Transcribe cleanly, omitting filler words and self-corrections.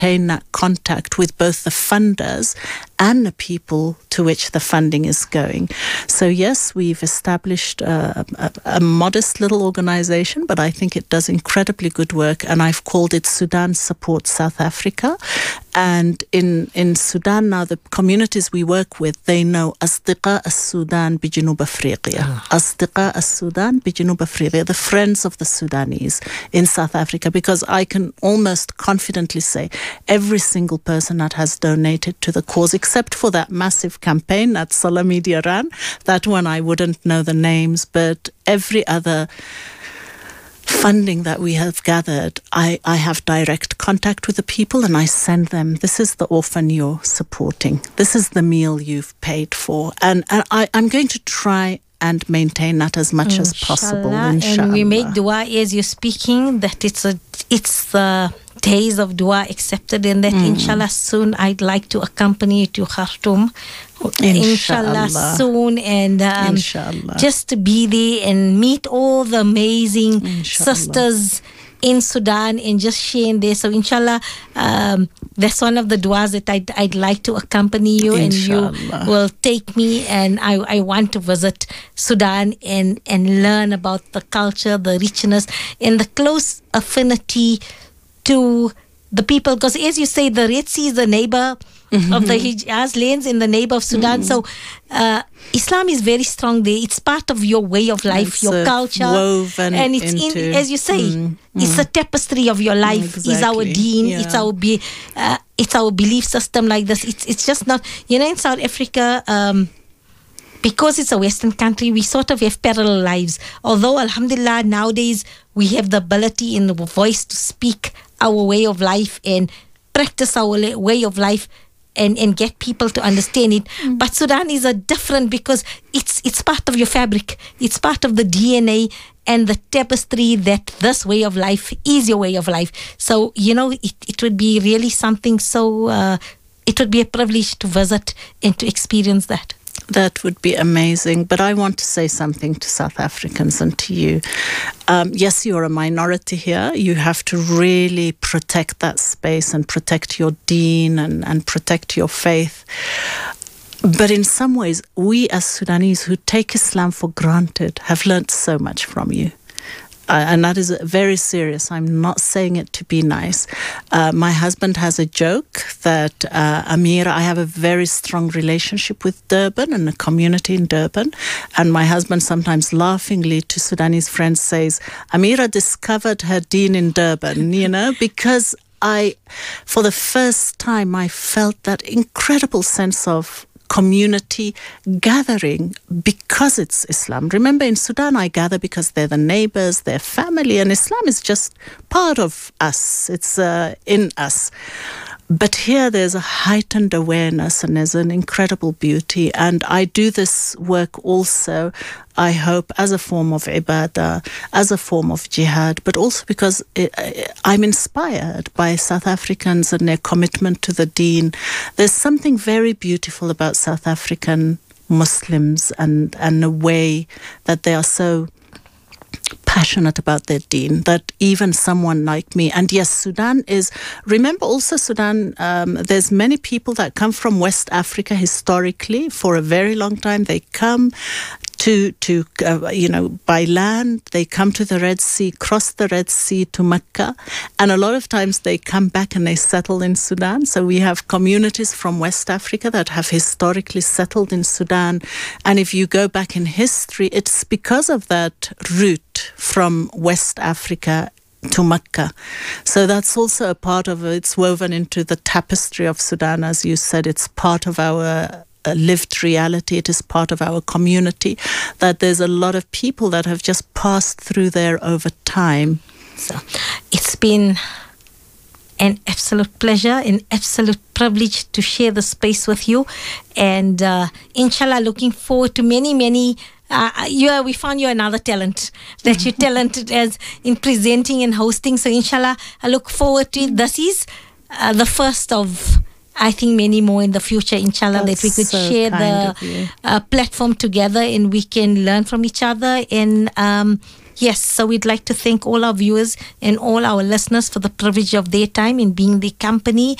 maintain that contact with both the funders and the people to which the funding is going. So yes, we've established a modest little organization, but I think it does incredibly good work, and I've called it Sudan Support South Africa. And in Sudan now, the communities we work with, they know Asdiqa as-Sudan bijunub Afriqiya. Asdiqa as-Sudan bijunub Afriqiya, the friends of the Sudanese in South Africa, because I can almost confidently say every single person that has donated to the cause, except for that massive campaign that Salah Media ran, that one I wouldn't know the names, but every other funding that we have gathered, I have direct contact with the people and I send them, this is the orphan you're supporting, this is the meal you've paid for, and I'm going to try and maintain that as much as possible, inshallah. And we make dua as you're speaking, that it's the days of dua accepted, and that inshallah soon I'd like to accompany you to Khartoum, inshallah soon, and just to be there and meet all the amazing sisters in Sudan and just sharing there. So inshallah, that's one of the duas that I'd like to accompany you, inshallah. And you will take me, and I want to visit Sudan and learn about the culture, the richness, and the close affinity to the people, because as you say, the Red Sea is the neighbor of the Hijaz lands, in the neighbor of Sudan. So Islam is very strong there. It's part of your way of life, it's your culture, woven, and it's into, as you say, it's a tapestry of your life. Exactly. It's our deen, it's our belief system like this. It's just not, in South Africa, because it's a Western country, we sort of have parallel lives. Although, alhamdulillah, nowadays we have the ability in the voice to speak our way of life and practice our way of life and get people to understand it. But Sudan is a different, because it's part of your fabric. It's part of the DNA and the tapestry that this way of life is your way of life. So, it would be really something so, it would be a privilege to visit and to experience that. That would be amazing. But I want to say something to South Africans and to you. Yes, you're a minority here. You have to really protect that space and protect your deen and protect your faith. But in some ways, we as Sudanese who take Islam for granted have learnt so much from you. And that is very serious. I'm not saying it to be nice. My husband has a joke that Amira, I have a very strong relationship with Durban and the community in Durban. And my husband sometimes laughingly to Sudanese friends says, Amira discovered her deen in Durban, because for the first time, I felt that incredible sense of community gathering because it's Islam. Remember, in Sudan, I gather because they're the neighbors, they're family, and Islam is just part of us. It's in us. But here there's a heightened awareness and there's an incredible beauty. And I do this work also, I hope, as a form of ibadah, as a form of jihad, but also because I'm inspired by South Africans and their commitment to the deen. There's something very beautiful about South African Muslims and the way that they are so passionate about their deen, that even someone like me, and yes, Sudan is, remember also Sudan, there's many people that come from West Africa historically for a very long time. They come to by land, they come to the Red Sea, cross the Red Sea to Mecca, and a lot of times they come back and they settle in Sudan. So we have communities from West Africa that have historically settled in Sudan, and if you go back in history, it's because of that route from West Africa to Mecca. So that's also a part of it. It's woven into the tapestry of Sudan, as you said. It's part of our lived reality. It is part of our community, that there's a lot of people that have just passed through there over time. So it's been an absolute pleasure, an absolute privilege to share the space with you, and inshallah looking forward to many we found you another talent, that you're talented as in presenting and hosting. So inshallah I look forward to it. This is the first of, I think, many more in the future, inshallah. That's that we could so share the platform together and we can learn from each other and Yes, so we'd like to thank all our viewers and all our listeners for the privilege of their time in being the company